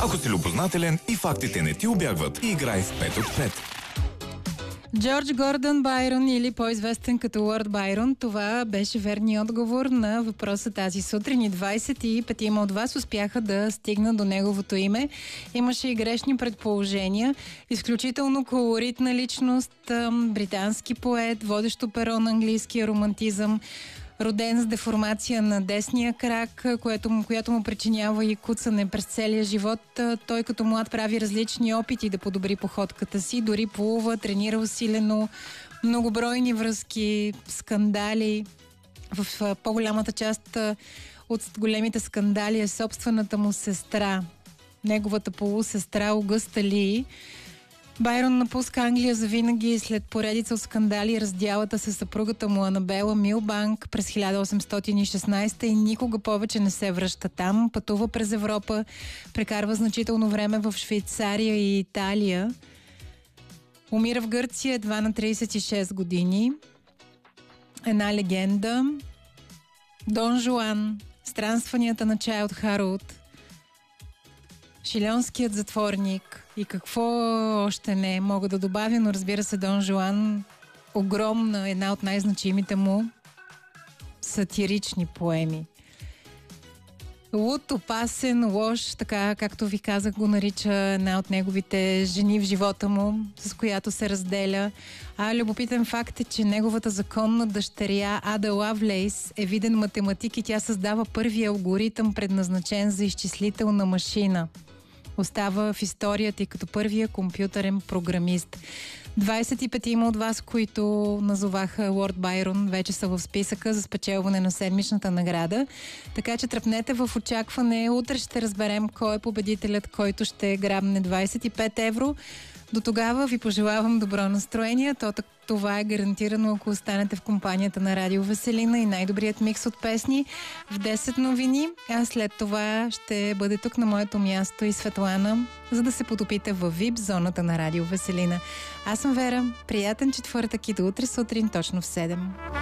Ако си любознателен и фактите не ти убягват, играй в 5 от 5. Джордж Гордън Байрон, или по-известен като Лорд Байрон, това беше верният отговор на въпроса тази сутрин и 25 от вас успяха да стигнат до неговото име. Имаше и грешни предположения. Изключително колоритна личност, британски поет, водещо перо на английския романтизъм, роден с деформация на десния крак, която му причинява и куцане през целия живот. Той като млад прави различни опити да подобри походката си, дори плува, тренира усилено, многобройни връзки, скандали. В по-голямата част от големите скандали е собствената му сестра, неговата полусестра Огъста Ли. Байрон напуска Англия завинаги след поредица от скандали, раздялата със съпругата му Анабела Милбанк през 1816 и никога повече не се връща там. Пътува през Европа, прекарва значително време в Швейцария и Италия. Умира в Гърция едва на 36 години. Една легенда. Дон Жуан, странстванията на Чайлд Харуд, Шилионският затворник и какво още не мога да добавя, но разбира се, Дон Жуан, огромна, една от най-значимите му сатирични поеми. Луд, опасен, лош, така както ви казах, го нарича една от неговите жени в живота му, с която се разделя. Любопитен факт е, че неговата законна дъщеря Ада Лавлейс е виден математик и тя създава първия алгоритъм, предназначен за изчислителна машина. Остава в историята и като първия компютърен програмист. 25 има от вас, които назоваха Лорд Байрон, вече са в списъка за спечелване на седмичната награда. Така че тръпнете в очакване. Утре ще разберем кой е победителят, който ще грабне 25 евро. До тогава ви пожелавам добро настроение. Това е гарантирано, ако останете в компанията на Радио Веселина и най-добрият микс от песни в 10 новини. А след това ще бъде тук на моето място и Светлана, за да се потопите във VIP зоната на Радио Веселина. Аз съм Вера. Приятен четвъртък и до утре сутрин точно в 7.